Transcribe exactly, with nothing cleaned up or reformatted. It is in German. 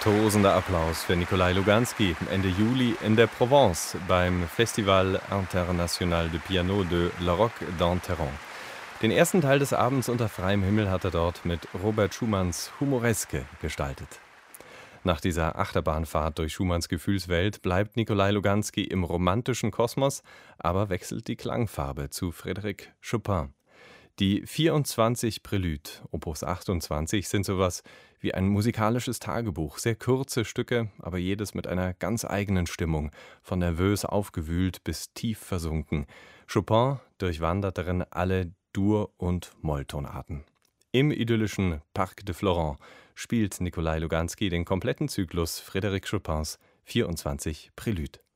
Tosender Applaus für Nikolai Luganski Ende Juli in der Provence beim Festival International de Piano de La Roque d'Enterron. Den ersten Teil des Abends unter freiem Himmel hat er dort mit Robert Schumanns Humoreske gestaltet. Nach dieser Achterbahnfahrt durch Schumanns Gefühlswelt bleibt Nikolai Luganski im romantischen Kosmos, aber wechselt die Klangfarbe zu Frédéric Chopin. Die vierundzwanzig Prélude, Opus achtundzwanzig, sind sowas wie ein musikalisches Tagebuch. Sehr kurze Stücke, aber jedes mit einer ganz eigenen Stimmung, von nervös aufgewühlt bis tief versunken. Chopin durchwandert darin alle Dur- und Molltonarten. Im idyllischen Parc de Florent spielt Nikolai Luganski den kompletten Zyklus Frédéric Chopins vierundzwanzig Prélude.